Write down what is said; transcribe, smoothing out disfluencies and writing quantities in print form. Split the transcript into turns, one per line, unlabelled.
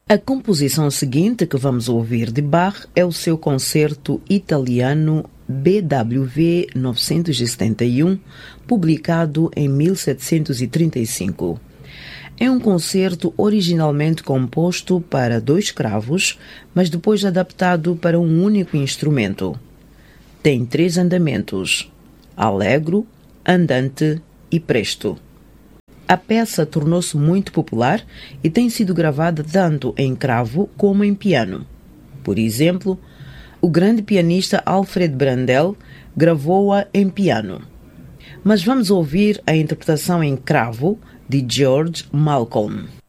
A composição seguinte que vamos ouvir de Bach é o seu concerto italiano BWV 971, publicado em 1735. É um concerto originalmente composto para 2 cravos, mas depois adaptado para um único instrumento. Tem 3 andamentos: allegro, andante e presto. A peça tornou-se muito popular e tem sido gravada tanto em cravo como em piano. Por exemplo, o grande pianista Alfred Brendel gravou-a em piano. Mas vamos ouvir a interpretação em cravo de George Malcolm.